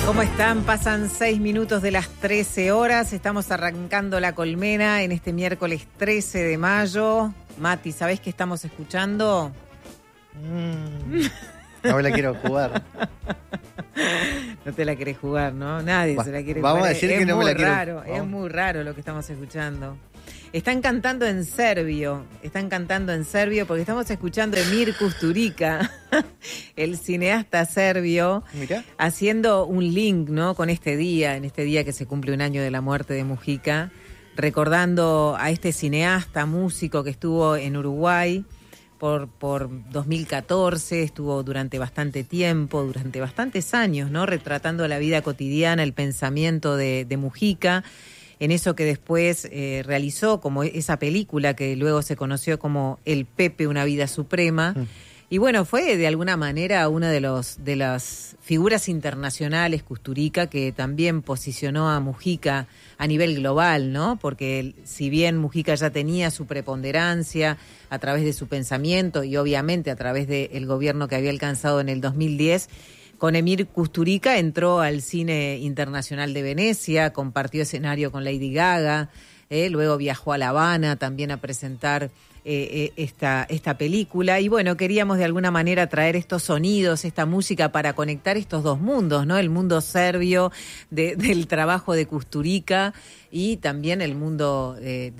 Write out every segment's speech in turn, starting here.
¿Cómo están? Pasan 6 minutos de las 13 horas. Estamos arrancando La Colmena en este miércoles 13 de mayo. Mati, ¿sabés qué estamos escuchando? No me la quiero jugar. No te la querés jugar, ¿no? Nadie se la quiere jugar. Vamos a decir que no me la quiero jugar. Es muy raro lo que estamos escuchando. Están cantando en serbio porque estamos escuchando a Emir Kusturica, el cineasta serbio, Mirá. haciendo un link, ¿no?, con este día, en este día que se cumple un año de la muerte de Mujica, recordando a este cineasta, músico que estuvo en Uruguay por 2014, estuvo durante bastante tiempo, durante bastantes años, ¿no?, retratando la vida cotidiana, el pensamiento de Mujica, en eso que después realizó como esa película que luego se conoció como El Pepe, una vida suprema. Y bueno, fue de alguna manera una de las figuras internacionales, Kusturica, que también posicionó a Mujica a nivel global, ¿no? Porque si bien Mujica ya tenía su preponderancia a través de su pensamiento y obviamente a través del gobierno que había alcanzado en el 2010, con Emir Kusturica entró al cine internacional de Venecia, compartió escenario con Lady Gaga, luego viajó a La Habana también a presentar esta película. Y bueno, queríamos de alguna manera traer estos sonidos, esta música para conectar estos dos mundos, ¿no? El mundo serbio del trabajo de Kusturica y también el mundo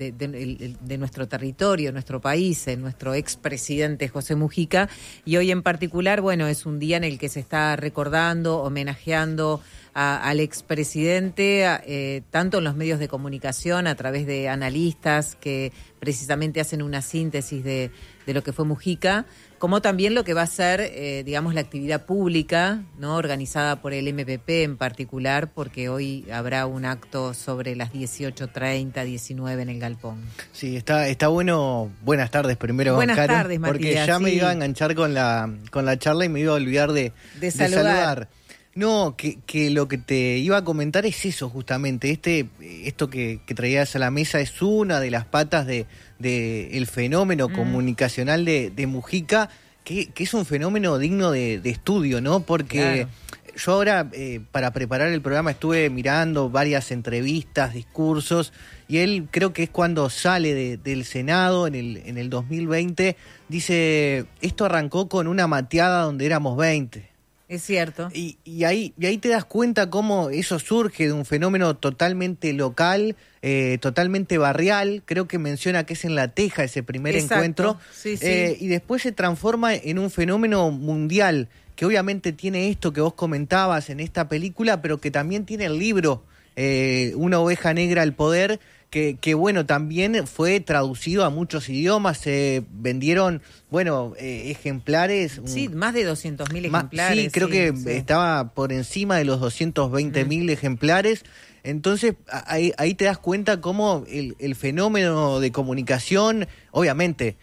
de nuestro territorio, nuestro país, nuestro expresidente José Mujica. Y hoy en particular, bueno, es un día en el que se está recordando, homenajeando al expresidente, tanto en los medios de comunicación, a través de analistas que precisamente hacen una síntesis de lo que fue Mujica, como también lo que va a ser, digamos, la actividad pública, ¿no?, organizada por el MPP en particular, porque hoy habrá un acto sobre las 18:30, 19 en el Galpón. Sí, está bueno. Buenas tardes primero, Buenas Caro, tardes, Matías. Porque ya me iba a enganchar con la charla y me iba a olvidar de saludar. No, que lo que te iba a comentar es eso justamente, esto que traías a la mesa es una de las patas de el fenómeno comunicacional de Mujica, que es un fenómeno digno de estudio, ¿no? Porque yo ahora, para preparar el programa, estuve mirando varias entrevistas, discursos, y él creo que es cuando sale del Senado en el 2020, dice, esto arrancó con una mateada donde éramos 20. Es cierto. Y ahí te das cuenta cómo eso surge de un fenómeno totalmente local, totalmente barrial. Creo que menciona que es en La Teja ese primer encuentro. Sí. Y después se transforma en un fenómeno mundial, que obviamente tiene esto que vos comentabas en esta película, pero que también tiene el libro, Una oveja negra al poder, que bueno, también fue traducido a muchos idiomas, se vendieron, bueno, ejemplares. Sí, más de 200.000 ejemplares. Sí, creo que estaba por encima de los 220.000 ejemplares. Entonces, ahí te das cuenta cómo el fenómeno de comunicación, obviamente,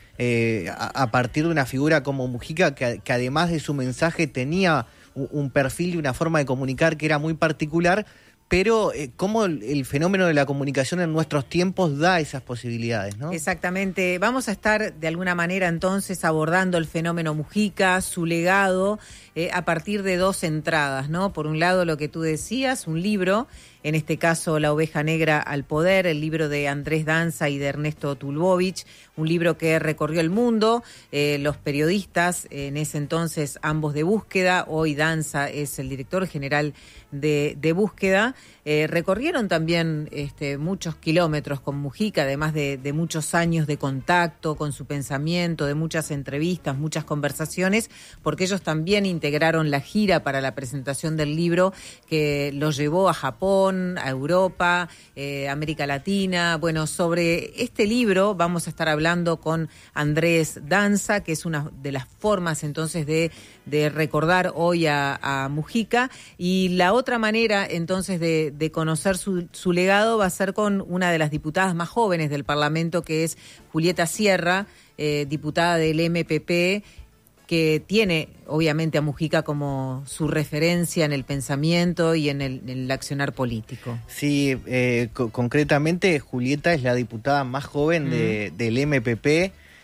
a partir de una figura como Mujica, que además de su mensaje tenía un perfil y una forma de comunicar que era muy particular, pero cómo el fenómeno de la comunicación en nuestros tiempos da esas posibilidades, ¿no? Exactamente. Vamos a estar de alguna manera entonces abordando el fenómeno Mujica, su legado, a partir de dos entradas, ¿no? Por un lado, lo que tú decías, un libro, en este caso La oveja negra al poder, el libro de Andrés Danza y de Ernesto Tulbovich, un libro que recorrió el mundo, los periodistas, en ese entonces ambos de Búsqueda, hoy Danza es el director general de Búsqueda, recorrieron también muchos kilómetros con Mujica, además de muchos años de contacto con su pensamiento, de muchas entrevistas, muchas conversaciones, porque ellos también integraron la gira para la presentación del libro que los llevó a Japón, a Europa, América Latina. Bueno, sobre este libro vamos a estar hablando con Andrés Danza, que es una de las formas entonces de recordar hoy a Mujica, y la otra manera entonces de conocer su legado va a ser con una de las diputadas más jóvenes del Parlamento, que es Julieta Sierra, diputada del MPP, que tiene obviamente a Mujica como su referencia en el pensamiento y en el accionar político. Sí, concretamente Julieta es la diputada más joven del MPP,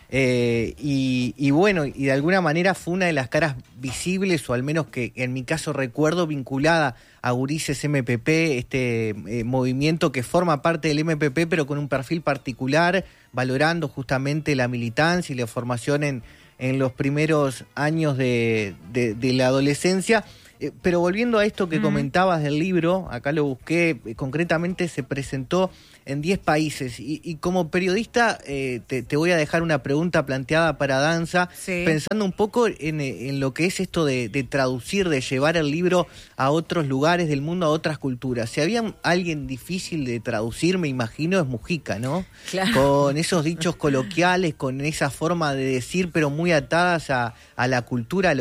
Y bueno, y de alguna manera fue una de las caras visibles, o al menos que en mi caso recuerdo, vinculada a Gurises MPP, movimiento que forma parte del MPP, pero con un perfil particular, valorando justamente la militancia y la formación en los primeros años de la adolescencia. Pero volviendo a esto que comentabas del libro, acá lo busqué, concretamente se presentó en 10 países. Y como periodista te voy a dejar una pregunta planteada para Danza, sí, pensando un poco en lo que es esto de traducir, de llevar el libro a otros lugares del mundo, a otras culturas. Si había alguien difícil de traducir, me imagino, es Mujica, ¿no? Claro. Con esos dichos coloquiales, con esa forma de decir, pero muy atadas a la cultura,